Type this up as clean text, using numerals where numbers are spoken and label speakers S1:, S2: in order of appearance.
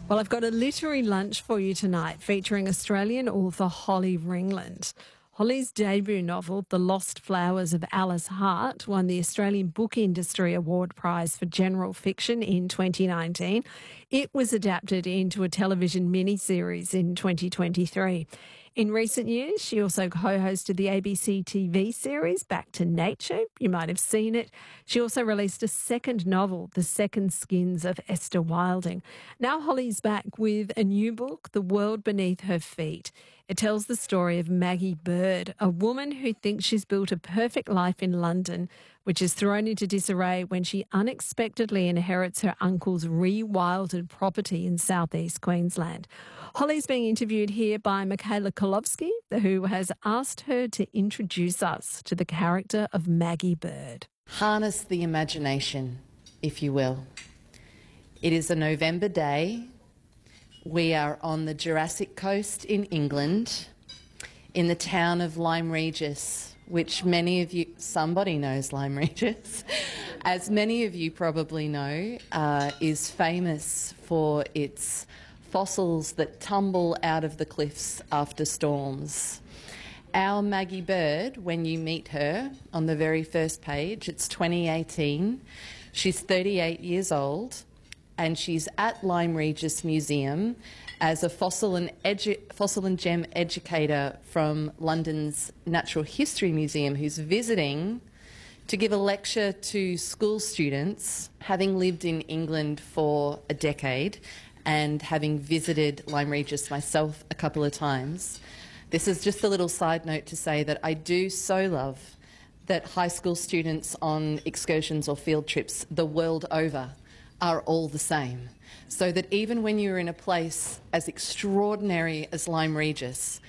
S1: Well, I've got a literary lunch for you tonight featuring Australian author Holly Ringland. Holly's debut novel, The Lost Flowers of Alice Hart, won the Australian Book Industry Award Prize for General Fiction in 2019. It was adapted into a television miniseries in 2023. In recent years, she also co-hosted the ABC TV series Back to Nature. You might have seen it. She also released a second novel, The Second Skins of Esther Wilding. Now Holly's back with a new book, The World Beneath Her Feet. It tells the story of Maggie Bird, a woman who thinks she's built a perfect life in London, which is thrown into disarray when she unexpectedly inherits her uncle's rewilded property in southeast Queensland. Holly's being interviewed here by Michaela Kolowski, who has asked her to introduce us to the character of Maggie Bird.
S2: Harness the imagination, if you will. It is a November day. We are on the Jurassic Coast in England, in the town of Lyme Regis, which many of you, somebody knows Lyme Regis, as many of you probably know, is famous for its fossils that tumble out of the cliffs after storms. Our Maggie Bird, when you meet her on the very first page, it's 2018, she's 38 years old, and she's at Lyme Regis Museum as a fossil and gem educator from London's Natural History Museum who's visiting to give a lecture to school students, having lived in England for a decade and having visited Lyme Regis myself a couple of times. This is just a little side note to say that I do so love that high school students on excursions or field trips the world over are all the same, so that even when you're in a place as extraordinary as Lyme Regis,